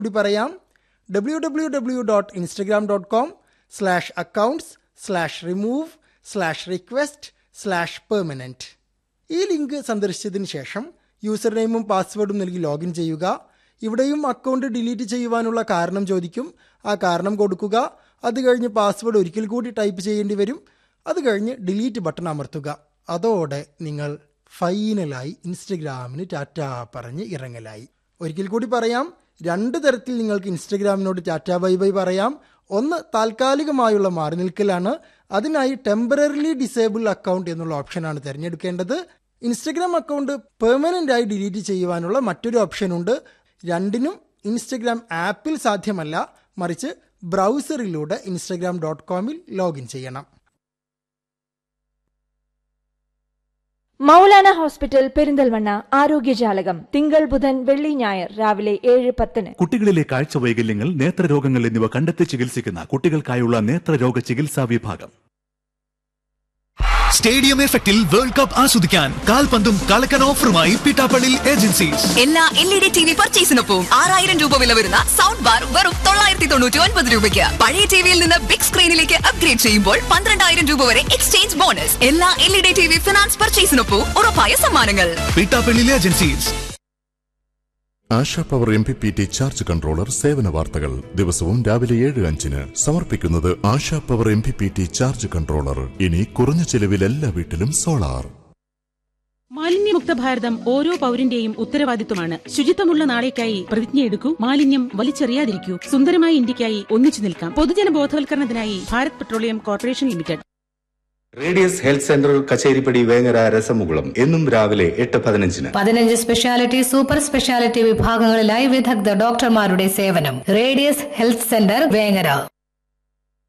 കൂടി പറയാം, www.instagram.com/accounts/remove/request/permanent. ഈ ലിങ്ക് സന്ദർശിച്ചതിന് ശേഷം യൂസർ നെയിമും പാസ്വേഡും നൽകി ലോഗിൻ ചെയ്യുക. ഇവിടെയും അക്കൗണ്ട് ഡിലീറ്റ് ചെയ്യുവാനുള്ള കാരണം ചോദിക്കും. ആ കാരണം കൊടുക്കുക. അത് കഴിഞ്ഞ് പാസ്വേഡ് ഒരിക്കൽ കൂടി ടൈപ്പ് ചെയ്യേണ്ടി വരും. അത് കഴിഞ്ഞ് ഡിലീറ്റ് ബട്ടൺ അമർത്തുക. അതോടെ നിങ്ങൾ ഫൈനലായി ഇൻസ്റ്റഗ്രാമിന് ടാറ്റ പറഞ്ഞ് ഇറങ്ങലായി. ഒരിക്കൽ കൂടി പറയാം, 2 തരത്തിൽ നിങ്ങൾക്ക് ഇൻസ്റ്റഗ്രാമിനോട് ടാറ്റ ബൈ ബൈ പറയാം. ഒന്ന് താൽക്കാലികമായുള്ള മാറി നിൽക്കലാണ്. അതിനായി ടെമ്പററിലി ഡിസേബിൾ അക്കൗണ്ട് എന്നുള്ള ഓപ്ഷനാണ് തിരഞ്ഞെടുക്കേണ്ടത്. ഇൻസ്റ്റഗ്രാം അക്കൗണ്ട് പെർമനൻ്റ് ആയി ഡിലീറ്റ് ചെയ്യുവാനുള്ള മറ്റൊരു ഓപ്ഷനുണ്ട്. രണ്ടിനും ഇൻസ്റ്റഗ്രാം ആപ്പിൽ സാധ്യമല്ല, മറിച്ച് ബ്രൗസറിലൂടെ instagram.com ലോഗിൻ ചെയ്യണം. മൗലാന ഹോസ്പിറ്റൽ പെരിന്തൽമണ്ണ ആരോഗ്യജാലകം തിങ്കൾ ബുധൻ വെള്ളി ഞായർ രാവിലെ 7:10. കുട്ടികളിലെ കാഴ്ച വൈകല്യങ്ങൾ, നേത്രരോഗങ്ങൾ എന്നിവ കണ്ടെത്തി ചികിത്സിക്കുന്ന കുട്ടികൾക്കായുള്ള നേത്രരോഗ ചികിത്സാ വിഭാഗം. സ്റ്റേഡിയം എഫക്റ്റിൽ വേൾഡ് കപ്പ് ആസ്വദിക്കാൻ കാൽപന്തും കളക്കൻ ഓഫറുമായി പിട്ടാപ്പള്ളി ഏജൻസീസ്. എല്ലാ LED TV പർച്ചേസിനൊപ്പം 6000 രൂപ വില വരുന്ന സൗണ്ട് ബാർ വെറും 999 രൂപയ്ക്ക്. പഴയ ടിവിയിൽ നിന്ന് ബിഗ് സ്ക്രീനിലേക്ക് അപ്ഗ്രേഡ് ചെയ്യുമ്പോൾ 12000 രൂപ വരെ എക്സ്ചേഞ്ച് ബോണസ്. എല്ലാ LED TV ഫിനാൻസ് പർച്ചേസിനൊപ്പം ഉറപ്പായ സമ്മാനങ്ങൾ. Pittappilly agencies. ASHA power MPPT charge controller സേവന വാർത്തകൾ ദിവസവും രാവിലെ 7:05 സമർപ്പിക്കുന്നത് ASHA power MPPT charge controller. ഇനി കുറഞ്ഞ ചെലവിൽ എല്ലാ വീട്ടിലും സോളാർ. മാലിന്യമുക്ത ഭാരതം ഓരോ പൗരന്റെയും ഉത്തരവാദിത്വമാണ്. ശുചിത്വമുള്ള നാളേക്കായി പ്രതിജ്ഞയെടുക്കൂ. മാലിന്യം വലിച്ചെറിയാതിരിക്കൂ. സുന്ദരമായ ഇന്ത്യക്കായി ഒന്നിച്ചു നിൽക്കാം. പൊതുജന ബോധവൽക്കരണത്തിനായി Bharat petroleum corporation limited. Radius health centre, Kacheripadi, Vengara, രസമുകുളം. എന്നും രാവിലെ 8:15. 15 സ്പെഷ്യാലിറ്റി, സൂപ്പർ സ്പെഷ്യാലിറ്റി വിഭാഗങ്ങളിലായി വിദഗ്ധ ഡോക്ടർമാരുടെ സേവനം. Radius health centre, Vengara.